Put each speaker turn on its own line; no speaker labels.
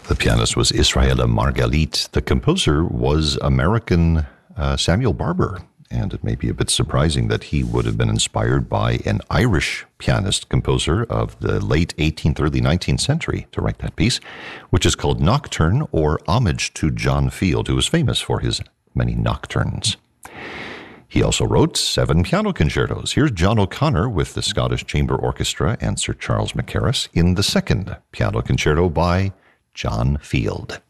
The pianist was Israela Margalit. The composer was American Samuel Barber. And it may be a bit surprising that he would have been inspired by an Irish pianist composer of the late 18th, early 19th century to write that piece, which is called Nocturne, or Homage to John Field, who was famous for his many nocturnes. He also wrote 7 piano concertos. Here's John O'Connor with the Scottish Chamber Orchestra and Sir Charles Mackerras in the second piano concerto by John Field.